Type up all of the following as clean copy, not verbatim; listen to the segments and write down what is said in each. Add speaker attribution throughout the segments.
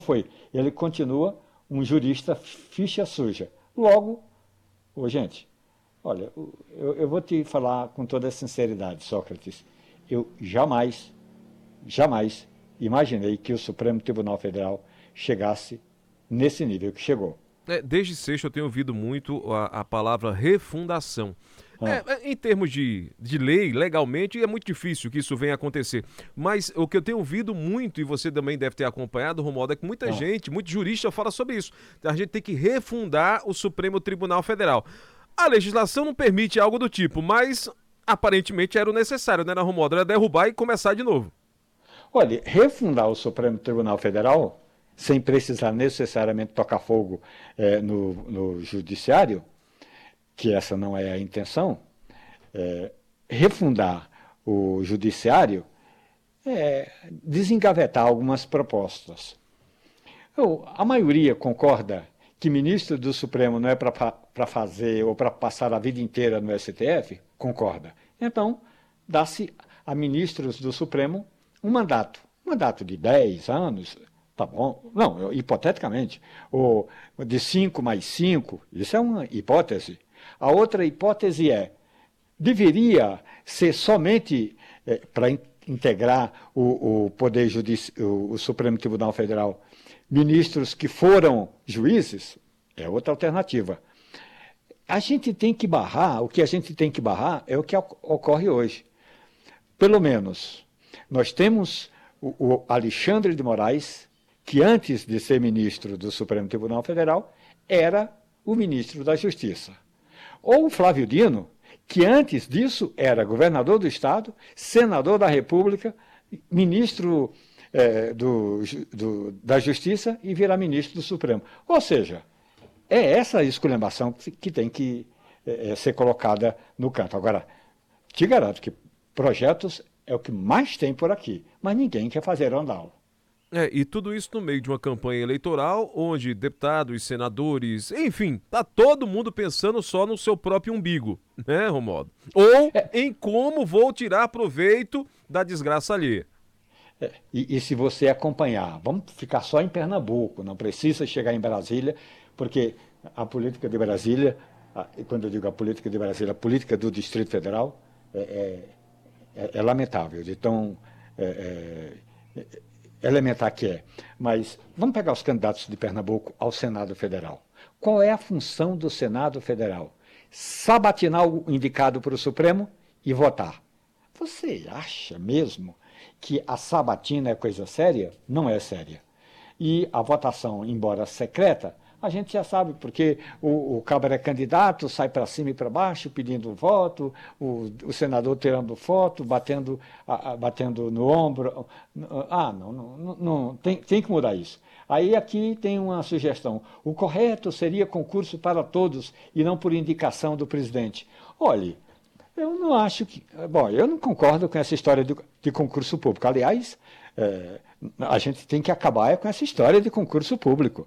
Speaker 1: foi. Ele continua um jurista ficha suja. Logo, gente, olha, eu vou te falar com toda a sinceridade, Sócrates. Eu jamais imaginei que o Supremo Tribunal Federal chegasse nesse nível que chegou.
Speaker 2: Desde sexta eu tenho ouvido muito a palavra refundação. Em termos de lei, legalmente, é muito difícil que isso venha a acontecer. Mas o que eu tenho ouvido muito, e você também deve ter acompanhado, Romualdo, é que muita gente, muito jurista fala sobre isso. A gente tem que refundar o Supremo Tribunal Federal. A legislação não permite algo do tipo, mas aparentemente era o necessário, né, Romualdo? Era derrubar e começar de novo.
Speaker 1: Olha, refundar o Supremo Tribunal Federal, sem precisar necessariamente tocar fogo no judiciário, que essa não é a intenção, refundar o judiciário desengavetar algumas propostas. A maioria concorda que ministro do Supremo não é para fazer ou para passar a vida inteira no STF? Concorda. Então, dá-se a ministros do Supremo um mandato de 10 anos, tá bom? Não, hipoteticamente, ou de 5 mais 5, isso é uma hipótese. A outra hipótese deveria ser somente para integrar o Poder Judiciário, o Supremo Tribunal Federal, ministros que foram juízes? É outra alternativa. A gente tem que barrar, o que a gente tem que barrar é o que ocorre hoje. Pelo menos, nós temos o Alexandre de Moraes, que antes de ser ministro do Supremo Tribunal Federal, era o ministro da Justiça. Ou o Flávio Dino, que antes disso era governador do Estado, senador da República, ministro da Justiça e virar ministro do Supremo. Ou seja, é essa esculhambação que tem que ser colocada no canto. Agora, te garanto que projetos é o que mais tem por aqui, mas ninguém quer fazer andá-lo.
Speaker 2: E tudo isso no meio de uma campanha eleitoral, onde deputados, senadores, enfim, tá todo mundo pensando só no seu próprio umbigo, né, Romualdo? Ou em como vou tirar proveito da desgraça alheia.
Speaker 1: E se você acompanhar, vamos ficar só em Pernambuco, não precisa chegar em Brasília, porque a política de Brasília, quando eu digo a política de Brasília, a política do Distrito Federal é lamentável, de tão elementar que é. Mas vamos pegar os candidatos de Pernambuco ao Senado Federal. Qual é a função do Senado Federal? Sabatinar o indicado para o Supremo e votar. Você acha mesmo que a sabatina é coisa séria? Não é séria. E a votação, embora secreta, a gente já sabe, porque o cabra é candidato, sai para cima e para baixo pedindo voto, o senador tirando foto, batendo no ombro. Não, tem que mudar isso. Aí aqui tem uma sugestão. O correto seria concurso para todos e não por indicação do presidente. Olhe, eu não acho que... Bom, eu não concordo com essa história de concurso público. Aliás, a gente tem que acabar com essa história de concurso público.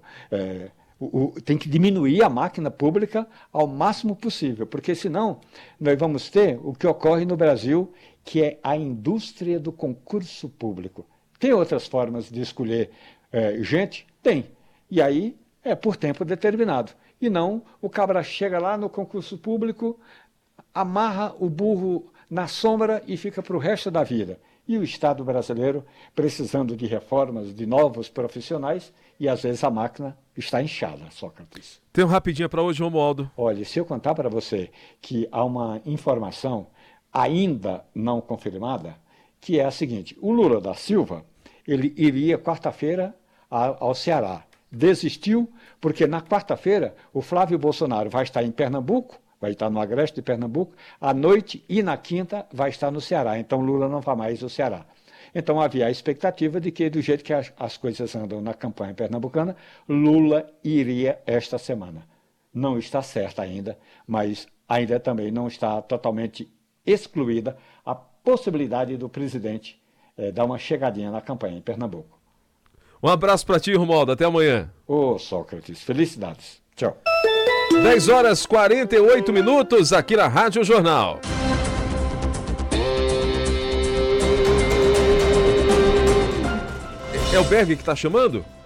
Speaker 1: Tem que diminuir a máquina pública ao máximo possível, porque senão nós vamos ter o que ocorre no Brasil, que é a indústria do concurso público. Tem outras formas de escolher gente? Tem. E aí é por tempo determinado. E não o cabra chega lá no concurso público, amarra o burro na sombra e fica para o resto da vida. E o Estado brasileiro precisando de reformas, de novos profissionais, e às vezes a máquina está inchada, Sócrates.
Speaker 2: Tem um rapidinho para hoje, Romualdo.
Speaker 1: Olha, se eu contar para você que há uma informação ainda não confirmada, que é a seguinte: o Lula da Silva, ele iria quarta-feira ao Ceará. Desistiu, porque na quarta-feira o Flávio Bolsonaro vai estar em Pernambuco, vai estar no Agreste de Pernambuco, à noite, e na quinta vai estar no Ceará. Então Lula não vai mais ao Ceará. Então havia a expectativa de que, do jeito que as coisas andam na campanha pernambucana, Lula iria esta semana. Não está certa ainda, mas ainda também não está totalmente excluída a possibilidade do presidente dar uma chegadinha na campanha em Pernambuco.
Speaker 2: Um abraço para ti, Romualdo. Até amanhã.
Speaker 1: Sócrates. Felicidades. Tchau.
Speaker 2: 10h48 aqui na Rádio Jornal. É o Berg que está chamando?